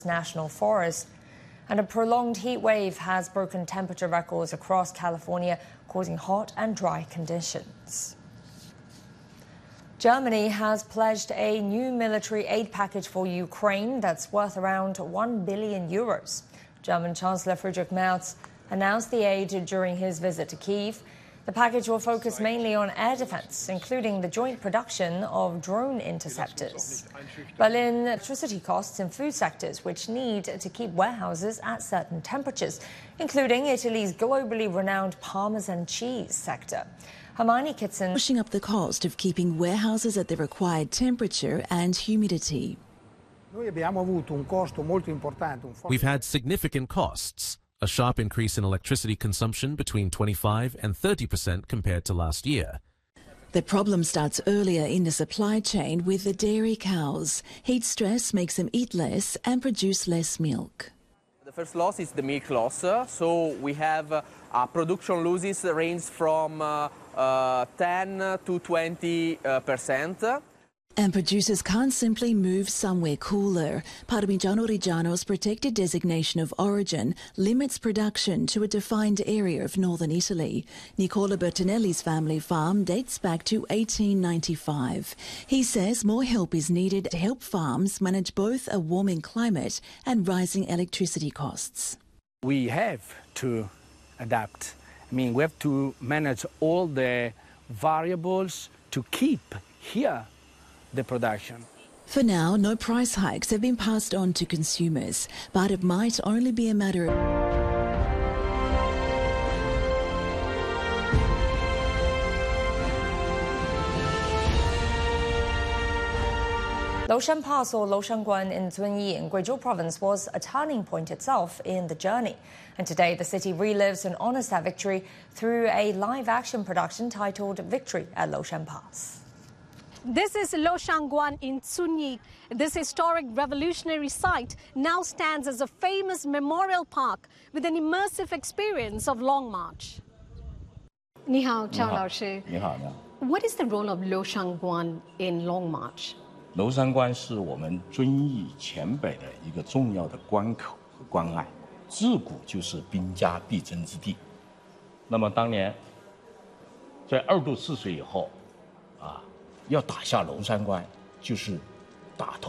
National Forest. And a prolonged heat wave has broken temperature records across California, causing hot and dry conditions. Germany has pledged a new military aid package for Ukraine that's worth around €1 billion. German Chancellor Friedrich Merz announced the aid during his visit to Kyiv. The package will focus mainly on air defense, including the joint production of drone interceptors. Berlin electricity costs in food sectors, which need to keep warehouses at certain temperatures, including Italy's globally renowned Parmesan cheese sector. Hermione Kitson pushing up the cost of keeping warehouses at the required temperature and humidity. We've had significant costs. A sharp increase in electricity consumption between 25% and 30% compared to last year. The problem starts earlier in the supply chain with the dairy cows. Heat stress makes them eat less and produce less milk. The first loss is the milk loss. So we have production losses range from 10 to 20%. And producers can't simply move somewhere cooler. Parmigiano Reggiano's protected designation of origin limits production to a defined area of northern Italy. Nicola Bertinelli's family farm dates back to 1895. He says more help is needed to help farms manage both a warming climate and rising electricity costs. We have to adapt. We have to manage all the variables to keep here the production. For now, no price hikes have been passed on to consumers, but it might only be a matter of... Loushan Pass or Loushanguan in Zunyi in Guizhou province was a turning point itself in the journey. And today the city relives and honors that victory through a live-action production titled Victory at Loushan Pass. This is Loushanguan in Zunyi. This historic revolutionary site now stands as a famous memorial park with an immersive experience of Long March. 你好，赵老师。 你好。 What is the role of Loushanguan in Long March? 娄山关是我们遵义黔北的一个重要的关口和关隘，自古就是兵家必争之地。那么当年在2度泗水以后，要打下娄山关，就是打通